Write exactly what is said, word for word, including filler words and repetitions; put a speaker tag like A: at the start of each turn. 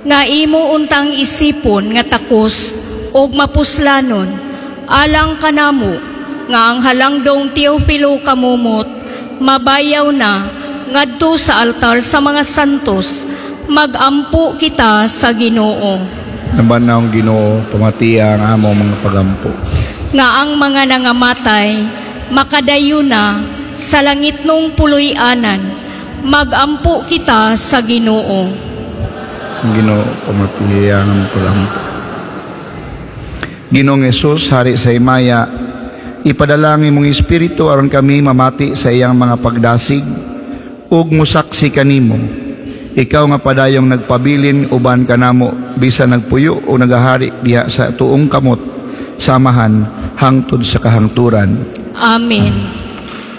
A: nga imo untang isipon nga takos og mapuslanon, alang kanamo nga ang halangdong Teofilo kamumot, mabayaw na ngadto sa altar sa mga santos, magampo kita sa Ginoo.
B: Nabanaong Ginoo, pamatiya ang among mga pagampo.
A: Nga ang mga nangamatay, makadayuna sa langit nung puloy-anan, magampo kita sa Ginoo.
B: Ang Ginoo, pamatiya ang pagampo. Ginoong Hesus, Hari sa Himaya, ipadalangin mong Espiritu aron kami mamati sa iyang mga pagdasig ug musaksi kanimo. Ikaw nga padayong nagpabilin uban kanamo bisan nagpuyo o nagahari diha sa tuong kamot, samahan hangtod sa kahangturan.
A: Amen.